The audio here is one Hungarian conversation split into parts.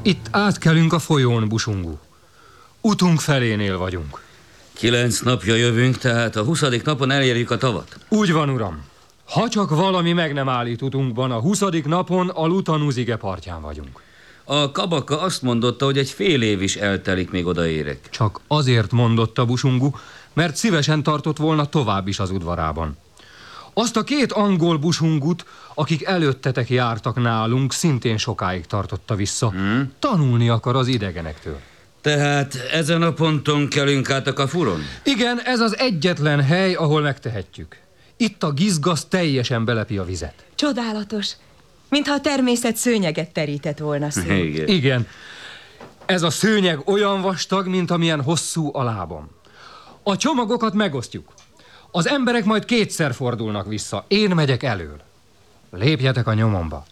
Itt átkelünk a folyón, Busungu. Utunk felénél vagyunk. 9 napja jövünk, tehát a 20. napon elérjük a tavat. Úgy van, uram. Ha csak valami meg nem állít utunkban, a 20. napon a Lutanuzige partján vagyunk. A kabaka azt mondotta, hogy egy fél év is eltelik, még odaérek. Csak azért mondotta Busungu, mert szívesen tartott volna tovább is az udvarában. Azt a 2 angol busungut, akik előttetek jártak nálunk, szintén sokáig tartotta vissza. Tanulni akar az idegenektől. Tehát ezen a ponton kelünk át a Kafuron? Igen, ez az egyetlen hely, ahol megtehetjük. Itt a gizgasz teljesen belepi a vizet. Csodálatos. Mintha a természet szőnyeget terített volna szét. Igen. Ez a szőnyeg olyan vastag, mint amilyen hosszú a lábam. A csomagokat megosztjuk. Az emberek majd 2-szer fordulnak vissza. Én megyek elől. Lépjetek a nyomomba.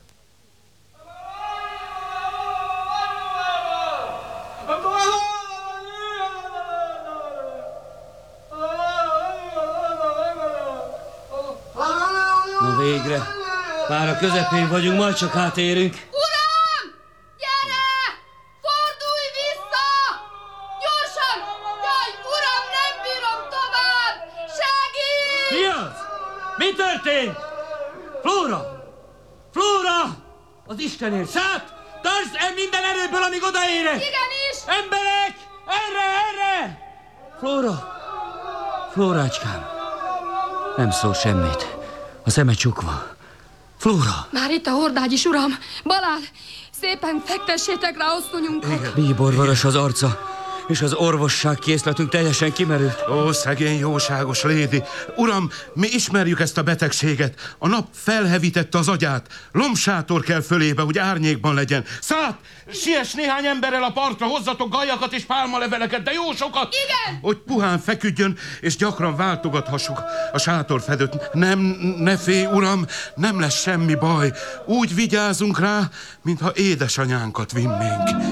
Na végre. Már a közepén vagyunk, majd csak átérünk. Uram! Gyere! Fordulj vissza! Gyorsan! Jaj, uram, nem bírom tovább! Segíts! Mi az? Mi történt? Flóra! Flóra! Az Istenért szállt! Tartsd el minden erőből, amíg odaérek! Igenis! Emberek! Erre, erre! Flóra! Flórácskám! Nem szól semmit. A szeme csukva. Flóra! Már itt a hordágyis, uram! Balál! Szépen fektessétek rá osztonyunkat! Bíborvaros az arca, és az orvosság készletünk teljesen kimerült. Ó, szegény jóságos lédi! Uram, mi ismerjük ezt a betegséget. A nap felhevítette az agyát. Lombsátor kell fölébe, hogy árnyékban legyen. Szát! Siess néhány emberrel a partra, hozzatok gajakat és pálmaleveleket, de jó sokat! Igen! Hogy puhán feküdjön, és gyakran váltogathassuk a sátorfedőt. Nem, ne félj, uram, nem lesz semmi baj. Úgy vigyázunk rá, mintha édesanyánkat vinnénk.